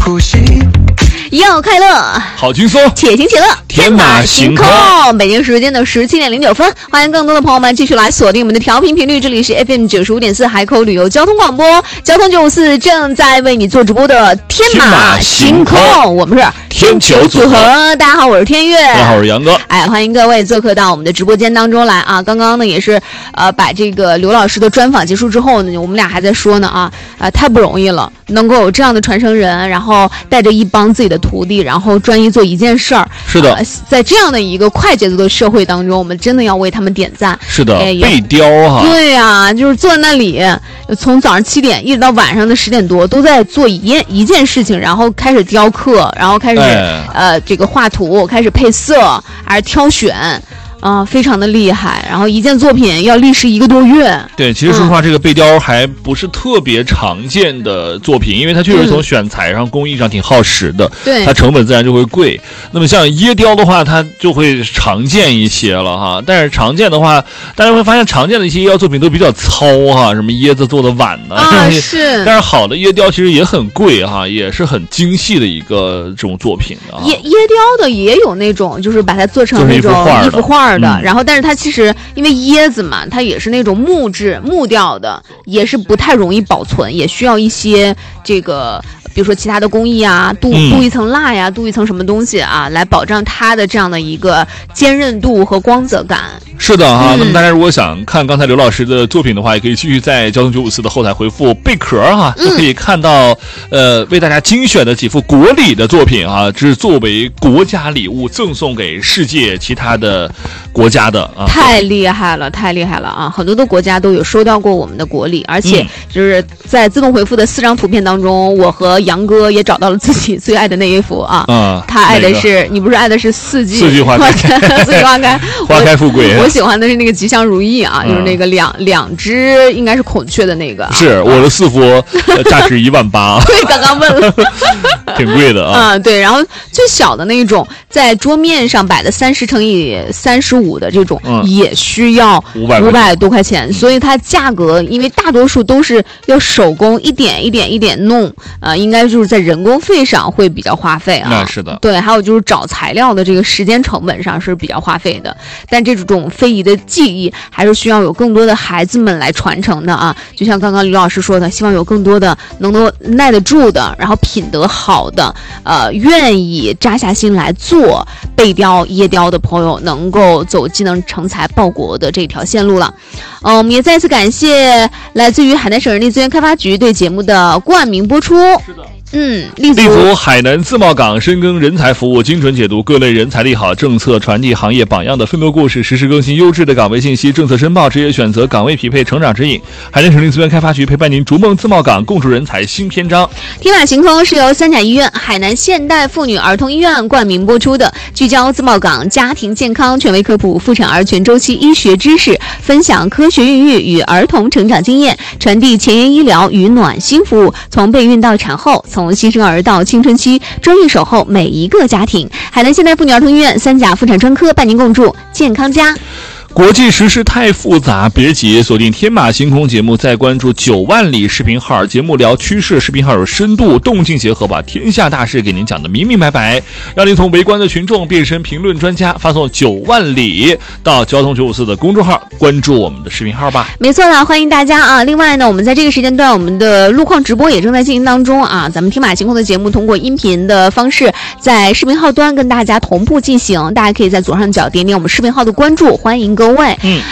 呼吸。 要快乐， 好轻松， 且行且乐， 天马行空。 北京时间的17:09，欢迎更多的朋友们继续来锁定我们的调频频率，这里是 FM 95.4海口旅游交通广播，交通954正在为你做直播的天马行空，我们是天球组合。 大家好，我是天悦， 大家好，我是杨哥。 欢迎各位做客到我们的直播间当中来啊！刚刚呢也是把这个刘老师的专访结束之后呢，我们俩还在说呢太不容易了，能够有这样的传承人，然后带着一帮自己的徒弟，然后专一做一件事儿。 是的， 在这样的一个快节奏的社会当中，我们真的要为他们点赞。 是的，背雕哈。 对呀，就是坐在那里，从早上7点一直到晚上的10点多，都在做一件事情，然后开始雕刻，然后开始这个画图，开始配色，还是挑选。非常的厉害，然后一件作品要历时1个多月。 对，其实说实话，这个背雕还不是特别常见的作品，因为它确实从选材上、工艺上挺耗时的， 对， 它成本自然就会贵。那么像椰雕的话，它就会常见一些了哈。但是常见的话，大家会发现常见的一些椰雕作品都比较糙哈，什么椰子做的碗呢？ 是。 但是好的椰雕其实也很贵哈，也是很精细的一个这种作品的。 椰雕的也有那种，就是把它做成那种一幅画。然后但是它其实因为椰子嘛，它也是那种木调的，也是不太容易保存，也需要一些这个比如说其他的工艺啊，镀一层蜡呀，镀一层什么东西啊，来保障它的这样的一个坚韧度和光泽感。 是的哈，那么大家如果想看刚才刘老师的作品的话，也可以继续在交通954的后台回复贝壳哈，就可以看到为大家精选的几幅国礼的作品啊，这是作为国家礼物赠送给世界其他的国家的啊。 太厉害了啊！很多的国家都有收到过我们的国礼，而且就是在自动回复的4张图片当中，我和杨哥也找到了自己最爱的那一幅啊。他爱的是你不是爱的是四季花开，四季花开， 花开富贵。 我喜欢的是那个吉祥如意啊，就是那个两只应该是孔雀的那个。 是我的4幅价值18000。 对，刚刚问了， 挺贵的啊。 对，然后最小的那种在桌面上摆的30×35的这种，也需要500多块钱，所以它价格因为大多数都是要手工一点一点弄，应该就是在人工费上会比较花费啊。 那是的。 对，还有就是找材料的这个时间成本上是比较花费的，但这种非遗的技艺还是需要有更多的孩子们来传承的啊。就像刚刚刘老师说的，希望有更多的能够耐得住的，然后品德好的，愿意扎下心来做背雕椰雕的朋友，能够走技能成才报国的这条线路了。我们也再次感谢来自于海南省人力资源开发局对节目的冠名播出。 是的。 立足海南自贸港，深耕人才服务，精准解读各类人才利好政策，传递行业榜样的奋斗故事，实时更新优质的岗位信息，政策申报，职业选择，岗位匹配，成长指引。海南省人力资源开发局陪伴您逐梦自贸港，共筑人才新篇章。 天马行空是由三甲医院、海南现代妇女儿童医院冠名播出的，聚焦自贸港家庭健康，权威科普妇产儿全周期医学知识，分享科学孕育与儿童成长经验，传递前沿医疗与暖心服务，从备孕到产后，从新生儿到青春期，专业守候每一个家庭。海南现代妇女儿童医院三甲妇产专科伴您共筑健康家。 国际时事太复杂，别急，锁定天马行空节目，再关注9万里视频号，节目聊趋势，视频号有深度动静结合，把天下大事给您讲得明明白白，让您从围观的群众变身评论专家。发送9万里到交通954的公众号，关注我们的视频号吧。 没错了，欢迎大家啊！另外呢，我们在这个时间段，我们的路况直播也正在进行当中啊。咱们天马行空的节目通过音频的方式，在视频号端跟大家同步进行，大家可以在左上角点点我们视频号的关注，欢迎各位。